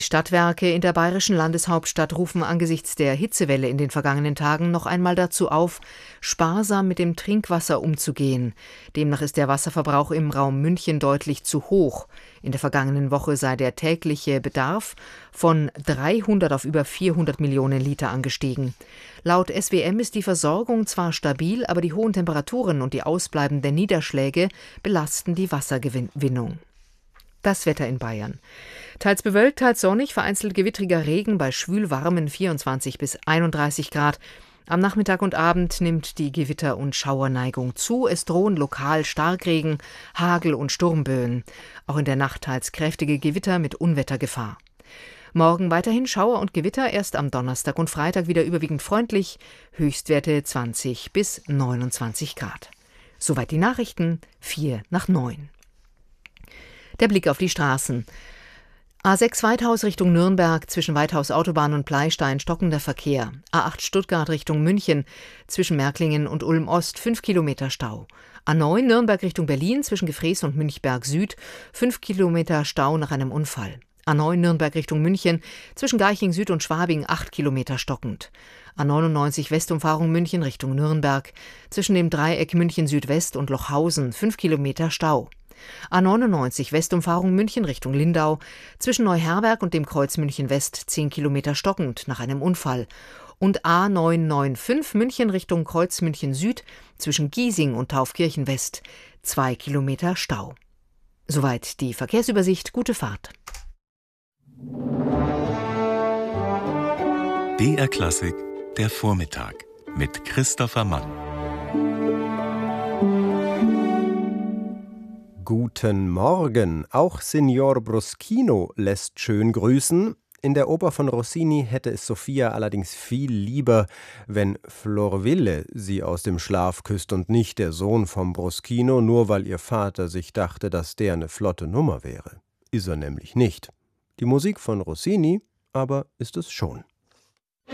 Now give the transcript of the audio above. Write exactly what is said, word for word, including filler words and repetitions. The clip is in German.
Stadtwerke in der bayerischen Landeshauptstadt rufen angesichts der Hitzewelle in den vergangenen Tagen noch einmal dazu auf, sparsam mit dem Trinkwasser umzugehen. Demnach ist der Wasserverbrauch im Raum München deutlich zu hoch. In der vergangenen Woche sei der tägliche Bedarf von dreihundert auf über vierhundert Millionen Liter angestiegen. Laut S W M ist die Versorgung zwar stabil, aber die hohen Temperaturen und die ausbleibenden Niederschläge belasten die Wassergewinnung. Das Wetter in Bayern. Teils bewölkt, teils sonnig, vereinzelt gewittriger Regen bei schwülwarmen vierundzwanzig bis einunddreißig Grad. Am Nachmittag und Abend nimmt die Gewitter- und Schauerneigung zu. Es drohen lokal Starkregen, Hagel und Sturmböen. Auch in der Nacht teils kräftige Gewitter mit Unwettergefahr. Morgen weiterhin Schauer und Gewitter, erst am Donnerstag und Freitag wieder überwiegend freundlich. Höchstwerte zwanzig bis neunundzwanzig Grad. Soweit die Nachrichten, vier nach neun. Der Blick auf die Straßen. A sechs Weithaus Richtung Nürnberg, zwischen Weithaus Autobahn und Pleistein stockender Verkehr. A acht Stuttgart Richtung München, zwischen Märklingen und Ulm Ost, fünf Kilometer Stau. A neun Nürnberg Richtung Berlin, zwischen Gefrees und Münchberg Süd, fünf Kilometer Stau nach einem Unfall. A neun Nürnberg Richtung München, zwischen Garching Süd und Schwabing, acht Kilometer stockend. A neunundneunzig Westumfahrung München Richtung Nürnberg, zwischen dem Dreieck München Südwest und Lochhausen, fünf Kilometer Stau. A neunundneunzig Westumfahrung München Richtung Lindau, zwischen Neuherberg und dem Kreuz München West zehn Kilometer stockend nach einem Unfall. Und A neunhunderfünfundneunzig München Richtung Kreuz München Süd, zwischen Giesing und Taufkirchen West zwei Kilometer Stau. Soweit die Verkehrsübersicht. Gute Fahrt. D R Klassik, der Vormittag mit Christopher Mann. Guten Morgen. Auch Signor Bruschino lässt schön grüßen. In der Oper von Rossini hätte es Sophia allerdings viel lieber, wenn Florville sie aus dem Schlaf küsst und nicht der Sohn vom Bruschino, nur weil ihr Vater sich dachte, dass der eine flotte Nummer wäre. Ist er nämlich nicht. Die Musik von Rossini aber ist es schon.